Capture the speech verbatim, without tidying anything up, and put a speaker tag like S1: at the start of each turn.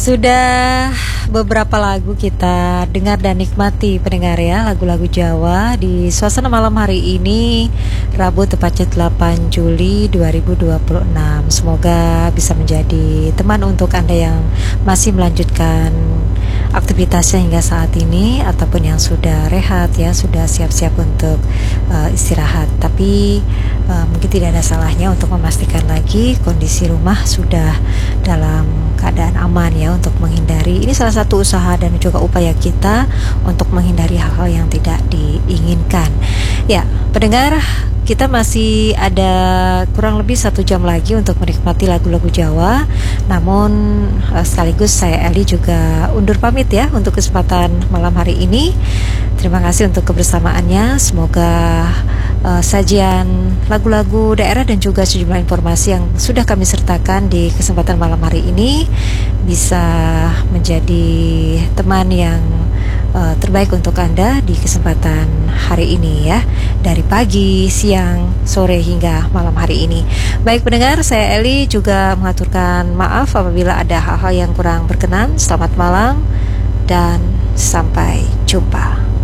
S1: Sudah beberapa lagu kita dengar dan nikmati pendengar ya, lagu-lagu Jawa di suasana malam hari ini, Rabu tepatnya delapan Juli dua ribu dua puluh enam. Semoga bisa menjadi teman untuk Anda yang masih melanjutkan aktivitasnya hingga saat ini, ataupun yang sudah rehat ya, sudah siap-siap untuk uh, istirahat. Tapi uh, mungkin tidak ada salahnya untuk memastikan lagi kondisi rumah sudah dalam keadaan aman ya, untuk menghindari, ini salah satu usaha dan juga upaya kita untuk menghindari hal-hal yang tidak diinginkan. Ya, pendengar, kita masih ada kurang lebih satu jam lagi untuk menikmati lagu-lagu Jawa. Namun sekaligus saya Eli juga undur pamit ya untuk kesempatan malam hari ini. Terima kasih untuk kebersamaannya. Semoga uh, sajian lagu-lagu daerah dan juga sejumlah informasi yang sudah kami sertakan di kesempatan malam hari ini bisa menjadi teman yang uh, terbaik untuk Anda di kesempatan hari ini ya, dari pagi, siang, sore hingga malam hari ini. Baik pendengar, saya Eli juga mengaturkan maaf apabila ada hal-hal yang kurang berkenan. Selamat malam dan sampai jumpa.